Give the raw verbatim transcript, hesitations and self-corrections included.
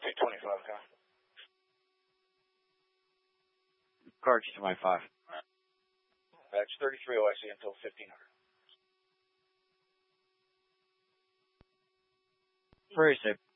two twenty-five, okay. Cards to my five. That's thirty-three O I C until fifteen hundred. Very safe.